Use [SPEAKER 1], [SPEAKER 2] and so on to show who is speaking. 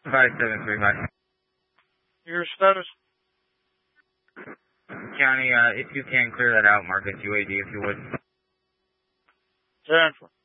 [SPEAKER 1] 5735.
[SPEAKER 2] Your status?
[SPEAKER 1] County, if you can clear that out, Marcus UAD, if you would.
[SPEAKER 2] 10-4.